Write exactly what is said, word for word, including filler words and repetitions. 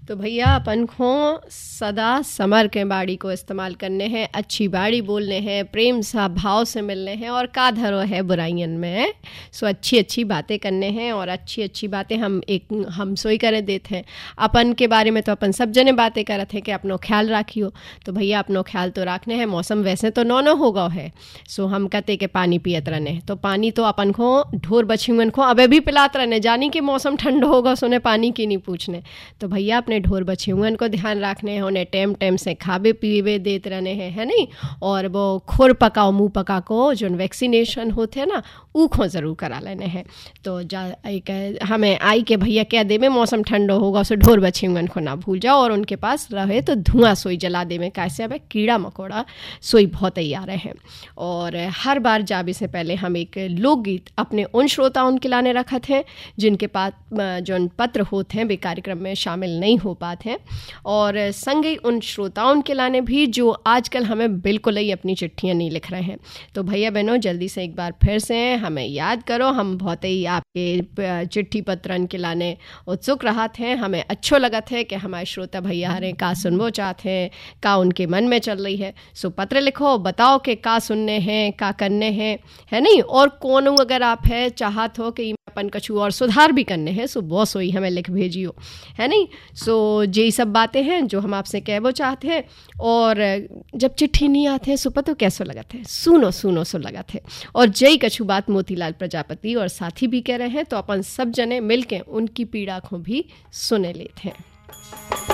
तो भैया अपन को सदा समर के बाड़ी को इस्तेमाल करने हैं, अच्छी बाड़ी बोलने हैं, प्रेम सा भाव से मिलने हैं और का धरो है बुराइयन में। सो अच्छी अच्छी बातें करने हैं और अच्छी अच्छी बातें हम एक हम सोई करे देते हैं। अपन के बारे में तो अपन सब जने बातें करते हैं कि अपनो ख्याल राखियो। तो भैया अपनो ख्याल तो रखने हैं। मौसम वैसे तो नौ नौ होगा है, सो हम कहते कि पानी पियत रहने। तो पानी तो अपन को ढोर बछियन को अबे भी पिलात रहने, जानी कि मौसम ठंड होगा सोने पानी की नहीं पूछने। तो भैया अपने ढोर बछियन को ध्यान रखने हैं, उन्हें टेम टेम से खाबे पीवे देते रहने हैं, है नहीं। और वो खुर पकाओ मुँह पका को जो वैक्सीनेशन होते हैं ना, ऊ को ज़रूर करा लेने हैं। तो जा एक हमें आई के भैया क्या दे में मौसम ठंडो होगा, उसे ढोर बछियन को ना भूल जाओ और उनके पास रहे तो धुआं सोई जला दे में, कैसे अब कीड़ा मकोड़ा सोई बहुत तैयार हैं। और हर बार जाबे से पहले हम एक लोकगीत अपने उन श्रोताओं के लाने रखा थे जिनके पास जो पत्र होते हैं वे कार्यक्रम में शामिल नहीं हो पाते हैं, और संगे उन श्रोताओं के लाने भी जो आजकल हमें बिल्कुल ही अपनी चिट्ठियाँ नहीं लिख रहे हैं। तो भैया बहनों जल्दी से एक बार फिर से हमें याद करो, हम बहुत ही आपके चिट्ठी पत्रन के लाने उत्सुक रहा थे। हमें अच्छो लगा थे कि हमारे श्रोता भैया हरे का सुनवो चाहते हैं, का उनके मन में चल रही है। सो पत्र लिखो, बताओ कि का सुनने हैं, का करने हैं, है नहीं। और कौन अगर आप है चाहत हो कि अपन कछु और सुधार भी करने हैं, सो बॉस होई हमें लिख भेजियो, है नहीं। सो यही सब बातें हैं जो हम आपसे कहबो चाहते हैं। और जब चिट्ठी नहीं आते हैं सुपा तो कैसो लगत है, सुनो सुनो सो लगत है। और जय कछु बात मोतीलाल प्रजापति और साथी भी कह रहे हैं, तो अपन सब जने मिलके उनकी पीड़ा को भी सुने लेते हैं।